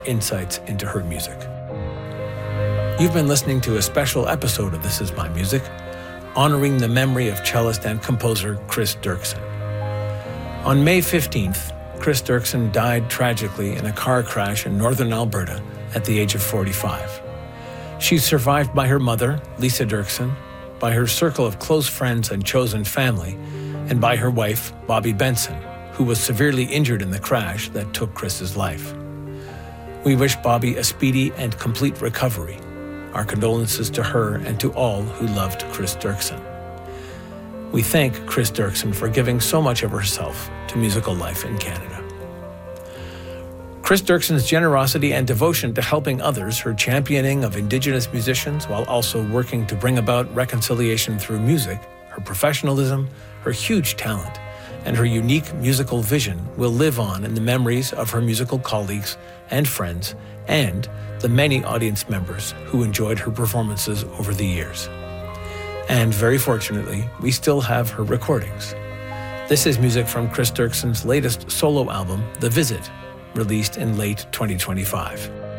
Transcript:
insights into her music. You've been listening to a special episode of This Is My Music, honoring the memory of cellist and composer Chris Dirksen. On May 15th, Chris Dirksen died tragically in a car crash in northern Alberta at the age of 45. She's survived by her mother, Lisa Dirksen, by her circle of close friends and chosen family, and by her wife, Bobby Benson, who was severely injured in the crash that took Chris's life. We wish Bobby a speedy and complete recovery. Our condolences to her and to all who loved Chris Dirksen. We thank Chris Dirksen for giving so much of herself to musical life in Canada. Chris Dirksen's generosity and devotion to helping others, her championing of Indigenous musicians while also working to bring about reconciliation through music, her professionalism, her huge talent, and her unique musical vision will live on in the memories of her musical colleagues and friends and the many audience members who enjoyed her performances over the years. And very fortunately, we still have her recordings. This is music from Chris Dirksen's latest solo album, The Visit, released in late 2025.